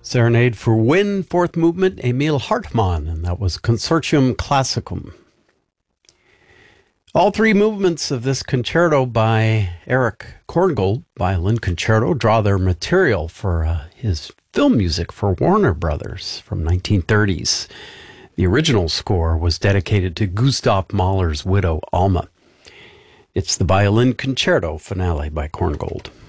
Serenade for Wind, fourth movement, Emil Hartmann, and that was Consortium Classicum. All three movements of this concerto by Erich Korngold, violin concerto, draw their material for his film music for Warner Brothers from 1930s. The original score was dedicated to Gustav Mahler's widow, Alma. It's the Violin Concerto finale by Korngold.